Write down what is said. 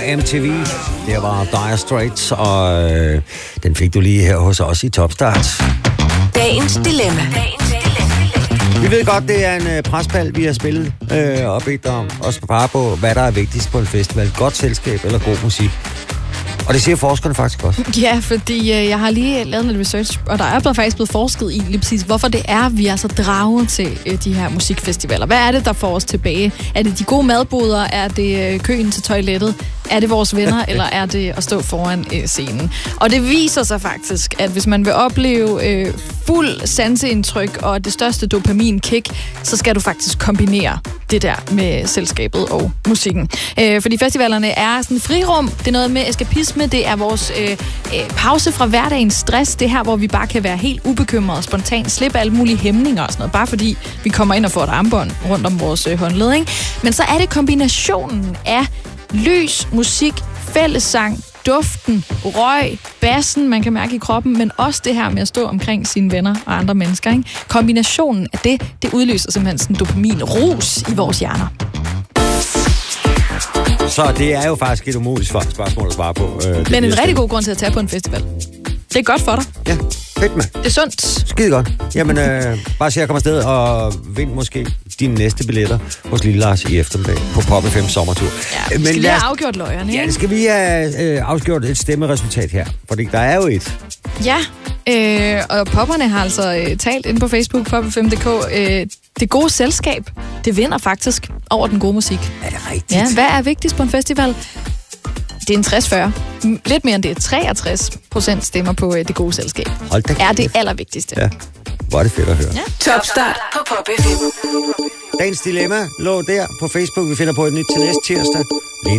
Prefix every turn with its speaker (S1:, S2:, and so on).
S1: MTV. Det var Dire Straits, og den fik du lige her hos os i Topstart.
S2: Dagens dilemma.
S1: Vi ved godt, det er en presbal, vi har spillet og bedt dig om at svare på, hvad der er vigtigst på en festival. Godt selskab eller god musik. Og det siger forskerne faktisk også.
S3: Ja, fordi jeg har lige lavet lidt research, og der er faktisk blevet forsket i lige præcis, hvorfor det er, vi er så draget til de her musikfestivaler. Hvad er det, der får os tilbage? Er det de gode madboder? Er det køen til toilettet? Er det vores venner, eller er det at stå foran scenen? Og det viser sig faktisk, at hvis man vil opleve fuld sanseindtryk og det største dopamin-kick, så skal du faktisk kombinere det der med selskabet og musikken. Fordi festivalerne er sådan frirum, det er noget med eskapisme, det er vores pause fra hverdagens stress, det er her, hvor vi bare kan være helt ubekymrede og spontant, slippe alle mulige hæmninger og sådan noget, bare fordi vi kommer ind og får et armbånd rundt om vores håndled, ikke? Men så er det kombinationen af lys, musik, fællessang, duften, røg, bassen, man kan mærke i kroppen, men også det her med at stå omkring sine venner og andre mennesker, ikke? Kombinationen af det udløser simpelthen sådan dopamin-rus i vores hjerner.
S1: Så det er jo faktisk et umuligt spørgsmål at svare på.
S3: Men en rigtig god grund til at tage på en festival. Det er godt for dig.
S1: Ja, fedt mand.
S3: Det er sundt.
S1: Skide godt. Jamen, bare se at komme afsted og vind måske dine næste billetter hos Lille Lars i eftermiddag på Pop FM sommertur.
S3: Ja, vi skal lige have afgjort løjerne, ikke?
S1: Ja, det skal vi have afgjort et stemmeresultat her, fordi der er jo et.
S3: Ja, og popperne har altså talt inde på Facebook, popfm.dk. Det gode selskab, det vinder faktisk over den gode musik.
S1: Er det rigtigt?
S3: Ja, hvad er vigtigst på en festival? Det er en 60-40. Lidt mere end det. 63% stemmer på det gode selskab.
S1: Hold da.
S3: Er det allervigtigste.
S1: Ja, hvor er det fedt at høre.
S2: Ja. Topstart på Pop FM.
S1: Dagens dilemma lå der på Facebook. Vi finder på et nyt til næste tirsdag.